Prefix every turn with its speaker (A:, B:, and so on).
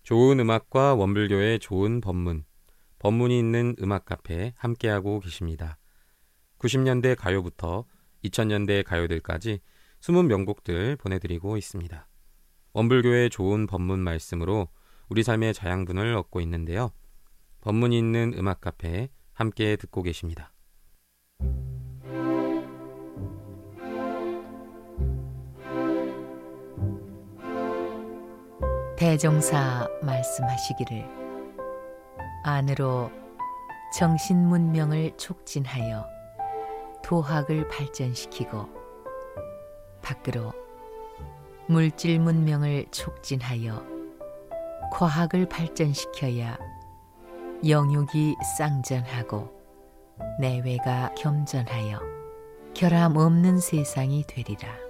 A: 좋은 음악과 원불교의 좋은 법문, 법문이 있는 음악 카페 함께하고 계십니다. 90년대 가요부터 2000년대 가요들까지 숨은 명곡들 보내드리고 있습니다. 원불교의 좋은 법문 말씀으로 우리 삶의 자양분을 얻고 있는데요. 법문이 있는 음악 카페 함께 듣고 계십니다.
B: 대종사 말씀하시기를 안으로 정신문명을 촉진하여 도학을 발전시키고 밖으로 물질문명을 촉진하여 과학을 발전시켜야 영육이 쌍전하고 내외가 겸전하여 결함 없는 세상이 되리라.